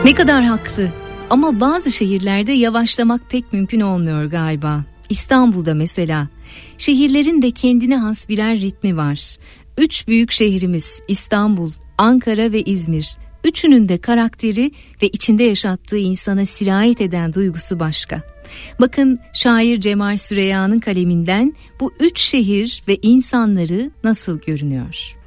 Ne kadar haklı. Ama bazı şehirlerde yavaşlamak pek mümkün olmuyor galiba. İstanbul'da mesela. Şehirlerin de kendine has birer ritmi var. 3 büyük şehrimiz İstanbul, Ankara ve İzmir. Üçünün de karakteri ve içinde yaşattığı insana sirayet eden duygusu başka. Bakın şair Cemal Süreyya'nın kaleminden bu 3 şehir ve insanları nasıl görünüyor?